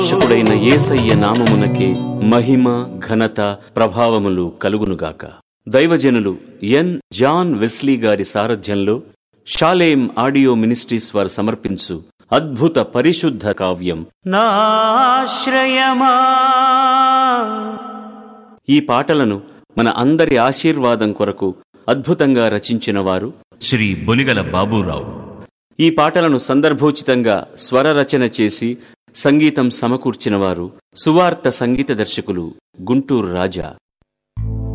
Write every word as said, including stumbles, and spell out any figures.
రక్షకుడైన యేసయ్య నామమునకే మహిమ ఘనత ప్రభావములు కలుగునుగాక. దైవజనులు ఎన్ జాన్ వెస్లీ గారి సారథ్యంలో షాలేం ఆడియో మినిస్ట్రీస్ వారు సమర్పించు అద్భుత పరిశుద్ధ కావ్యం నాశ్రయమా. ఈ పాటలను మన అందరి ఆశీర్వాదం కొరకు అద్భుతంగా రచించిన వారు శ్రీ బొలిగల బాబూరావు. ఈ పాటలను సందర్భోచితంగా స్వర రచన చేసి సంగీతం సమకూర్చిన వారు సువార్త సంగీత దర్శకులు గుంటూరు రాజా.